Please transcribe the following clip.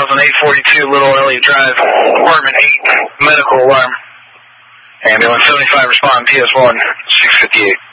842 Little Elliott Drive, Apartment 8, medical alarm. Ambulance 75, respond, PS1, 658.